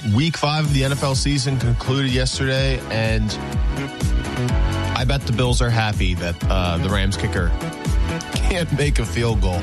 Week 5 of the NFL season concluded yesterday, and I bet the Bills are happy that the Rams kicker can't make a field goal.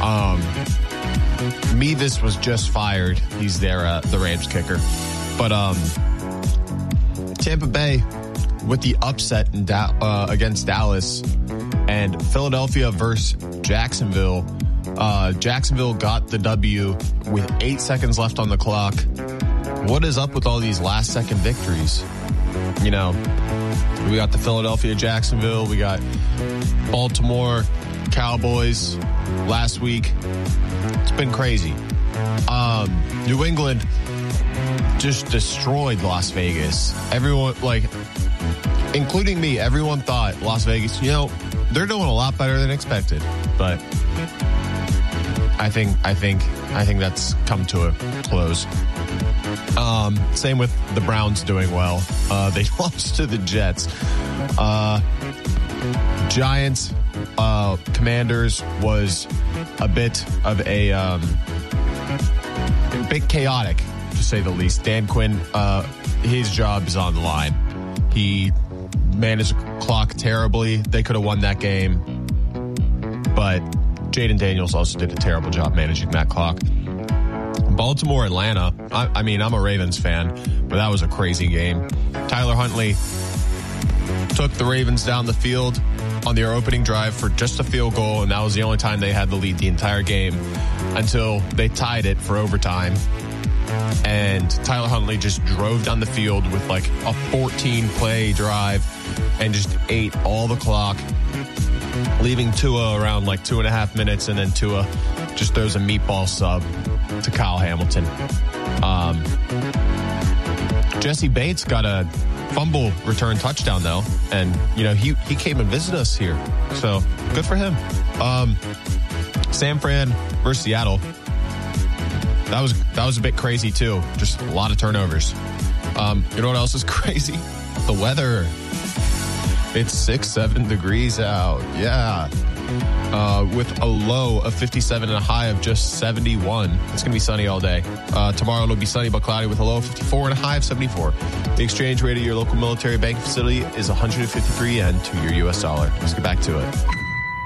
Mevis was just fired. He's the Rams kicker. But Tampa Bay with the upset against Dallas, and Philadelphia versus Jacksonville. Jacksonville got the W with 8 seconds left on the clock. What is up with all these last-second victories? You know, we got the Philadelphia, Jacksonville. We got Baltimore, Cowboys last week. It's been crazy. New England just destroyed Las Vegas. Everyone, including me, everyone thought Las Vegas, they're doing a lot better than expected. But I think that's come to a close. Same with the Browns doing well. They lost to the Jets. Giants, Commanders was a bit of a bit chaotic, to say the least. Dan Quinn, his job is on the line. He managed the clock terribly. They could have won that game, but Jaden Daniels also did a terrible job managing that clock. Baltimore, Atlanta. I'm a Ravens fan, but that was a crazy game. Tyler Huntley took the Ravens down the field on their opening drive for just a field goal, and that was the only time they had the lead the entire game until they tied it for overtime. And Tyler Huntley just drove down the field with a 14-play drive and just ate all the clock, leaving Tua around 2.5 minutes, and then Tua just throws a meatball sub to Kyle Hamilton. Jesse Bates got a fumble return touchdown though, and he came and visited us here, so good for him. San Fran versus Seattle. That was a bit crazy too. Just a lot of turnovers. You know what else is crazy? The weather. It's 6-7 degrees out. Yeah. With a low of 57 and a high of just 71. It's going to be sunny all day. Tomorrow it'll be sunny but cloudy with a low of 54 and a high of 74. The exchange rate at your local military bank facility is 153 yen to your U.S. dollar. Let's get back to it.